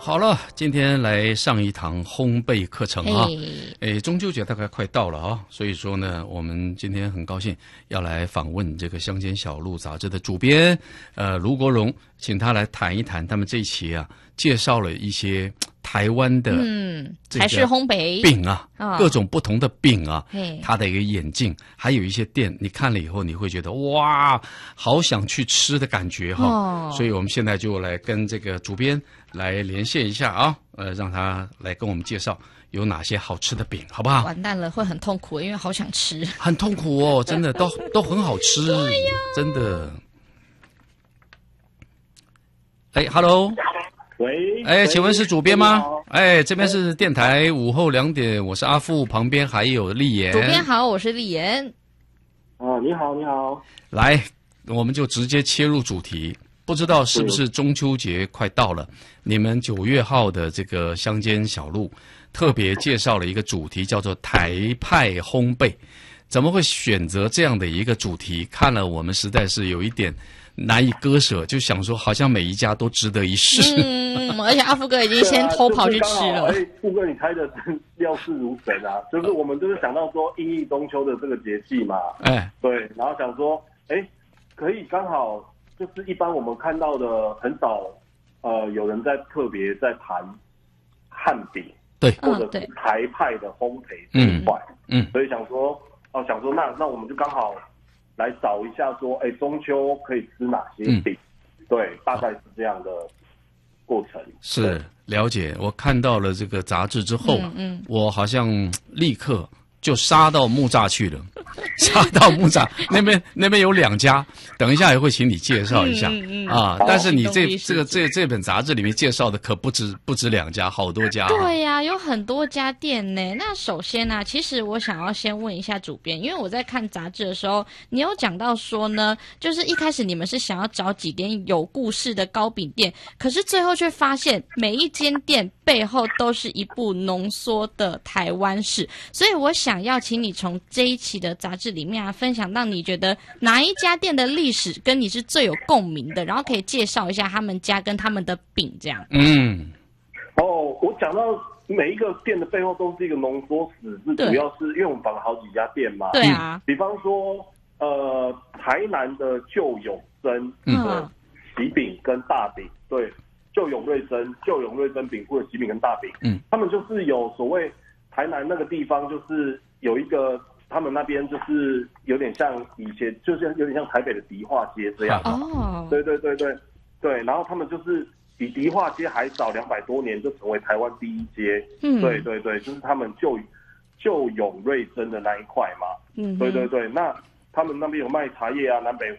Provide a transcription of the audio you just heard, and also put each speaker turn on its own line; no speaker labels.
好了，今天来上一堂烘焙课程啊。中秋节大概快到了啊，所以说呢，我们今天很高兴要来访问这个《乡间小路》杂志的主编卢国荣，请他来谈一谈他们这一期啊，介绍了一些台湾的
台式烘焙
饼啊，各种不同的饼啊，它的一个演进，还有一些店，你看了以后你会觉得哇，好想去吃的感觉哈。所以我们现在就来跟这个主编来连线一下啊，让他来跟我们介绍有哪些好吃的饼，好不好？
完蛋了，会很痛苦，因为好想吃，
很痛苦哦，真的都很好吃，真的。Hello。
喂，
请问是主编吗？这边是电台午后2点，我是阿富，旁边还有丽妍。
主编好，我是丽妍。
你好，你好。
来，我们就直接切入主题。不知道是不是中秋节快到了？你们9月号的这个乡间小路特别介绍了一个主题，叫做台派烘焙。怎么会选择这样的一个主题？看了我们实在是有一点难以割舍，就想说好像每一家都值得一试。
而且阿富哥已经先偷跑去吃了。
富哥，你猜的料事如神啊！就是我们就是想到说，因应中秋的这个节气嘛，对，然后想说，可以刚好就是一般我们看到的很少，有人在特别在谈汉饼，
对，
或者是台派的烘焙这一块，所以想说那我们就刚好来找一下说，中秋可以吃哪些饼？对，大概是这样的过程。
是了解，我看到了这个杂志之后，我好像立刻就杀到木栅去了，杀到木栅那边有2家，等一下也会请你介绍一下但是你这本杂志里面介绍的可不止2家，好多家。
对呀，有很多家店呢。那首先呢，其实我想要先问一下主编，因为我在看杂志的时候，你有讲到说呢，就是一开始你们是想要找几间有故事的糕饼店，可是最后却发现每一间店背后都是一部浓缩的台湾史，所以我想要请你从这一期的杂志里面分享到你觉得哪一家店的历史跟你是最有共鸣的，然后可以介绍一下他们家跟他们的饼这样。
我讲到每一个店的背后都是一个浓缩史，是主要是因为我们访了好几家店嘛。
对啊，
比方说台南的旧永珍喜饼跟大饼，对，旧永瑞珍饼铺的喜饼跟大饼，他们就是有所谓台南那个地方，就是有一个他们那边就是有点像以前，就是有点像台北的迪化街这样。对，然后他们就是比迪化街还早200多年就成为台湾第一街。对，就是他们旧永瑞珍的那一块嘛。对，那他们那边有卖茶叶啊，南北